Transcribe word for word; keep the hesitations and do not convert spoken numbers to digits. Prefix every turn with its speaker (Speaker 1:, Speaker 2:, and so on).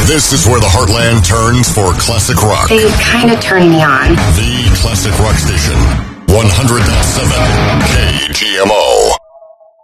Speaker 1: This is where the heartland turns for classic rock.
Speaker 2: They kind of turn me on.
Speaker 1: The Classic Rock Station. one hundred point seven K G M O.